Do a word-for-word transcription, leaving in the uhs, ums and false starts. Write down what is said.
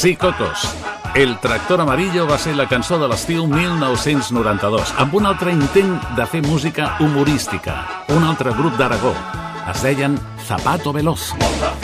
Sí, Cocos. El tractor amarillo va ser la cançó de l'estiu mil nou-cents noranta-dos, amb un altre intent de fer música humorística, un altre grup d'Aragó. Es deien Zapato Veloz.